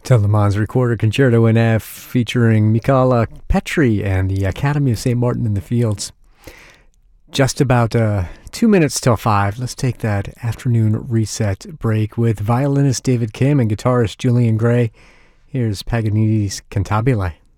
Telemann's Recorder Concerto in F featuring Michala Petri and the Academy of St. Martin in the Fields. Just about 2 minutes till 5. Let's take that afternoon reset break with violinist David Kim and guitarist Julian Gray. Here's Paganini's Cantabile.